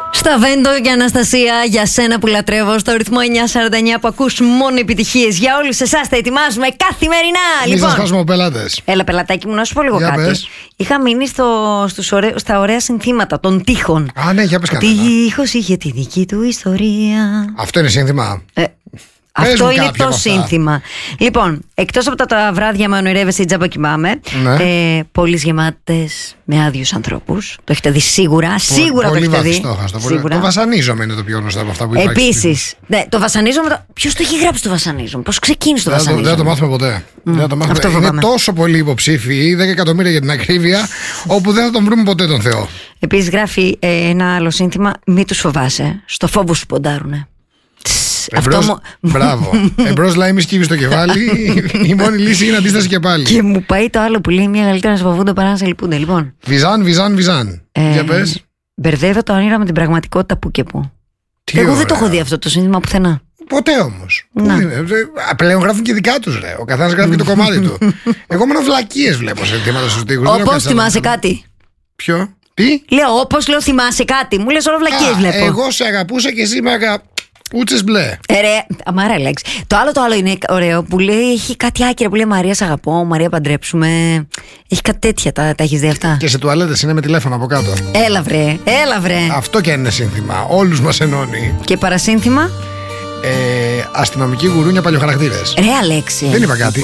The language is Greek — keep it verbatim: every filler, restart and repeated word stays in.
Σταβέντο και Αναστασία, για σένα που λατρεύω, στο ρυθμό εννιά σαράντα εννιά που ακούς μόνο επιτυχίες. Για όλους εσάς τα ετοιμάζουμε καθημερινά. Μην Λοιπόν, σας χάσουμε πελάτες. έλα πελατάκι μου, να σου πω λίγο Για κάτι. πες. Είχα μείνει στο, στους ωραί, στα ωραία συνθήματα των τείχων. Α, ναι, για πες Ότι κανένα. η ήχος είχε τη δική του ιστορία. Αυτό είναι σύνθημα. Ε, Πες Αυτό μου είναι κάποια το από αυτά. σύνθημα. Λοιπόν, εκτός από τα, τα βράδια με ονειρεύεσαι ή τζάμπα κοιμάμαι, Ναι. ε, πόλεις γεμάτες με άδειους ανθρώπους. Το έχετε δει σίγουρα. Σίγουρα το Πολύ έχετε δει. βαθιστόχαστο. Πολύ... Σίγουρα. Το βασανίζομαι είναι το πιο γνωστό από αυτά που υπάρχει. Επίσης, ναι, το βασανίζομαι. Το... Ποιος το έχει γράψει το βασανίζομαι, πώς ξεκίνησε το Δεν θα το, βασανίζομαι. δεν θα το μάθουμε ποτέ. Δεν θα το μάθουμε. αυτό Είναι φοβάμαι. τόσο πολλοί υποψήφοι, δέκα εκατομμύρια για την ακρίβεια, όπου δεν θα τον βρούμε ποτέ τον Θεό. Επίσης γράφει ε, ένα άλλο σύνθημα, μη τους φοβάσαι. Στο φόβο σου ποντάρουνε. Εμπρός, μου- μπράβο. Εμπρός λάιμι σκύβει στο κεφάλι. Η μόνη λύση είναι αντίσταση και πάλι. Και μου πάει το άλλο που λέει μια καλύτερα να σε φοβούνται παρά να σε λυπούνται. Λοιπόν, Βυζάν, βυζάν, βυζάν. ε, Για πες. μπερδεύω τα όνειρα με την πραγματικότητα που και που. Τι Εγώ δεν το ωραία. έχω δει αυτό το σύνθημα πουθενά. Ποτέ όμως. Πού Να. είναι, ε, Πλέον γράφουν και δικά τους, ρε. Ο καθένας γράφει και το κομμάτι του. Εγώ μόνο βλακίες βλέπω σε θύματα στους τοίχους. Δεν έχω Όπως κάτι θυμάσαι άλλο. κάτι. Ποιο? Τι? Λέω, όπως λέω, θυμάσαι κάτι. Μου λες όλο βλακίες Α, βλέπω. εγώ σε αγαπούσα και εσύ με αγα... ούτσες μπλε. Ε, ρε, αμάρα λέξη. Το άλλο το άλλο είναι ωραίο που λέει, έχει κάτι άκυρα που λέει Μαρία, σ' αγαπώ, Μαρία, παντρέψουμε. Έχει κάτι τέτοια, τα, τα έχεις δει αυτά. Και σε τουαλέτες είναι με τηλέφωνο από κάτω. Έλα βρε, έλα βρε. Αυτό και αν είναι σύνθημα. Όλους μας ενώνει. Και παρασύνθημα, Ε, αστυνομική γουρούνια παλιοχαρακτήρες. ρε Αλέξη. Δεν είπα κάτι.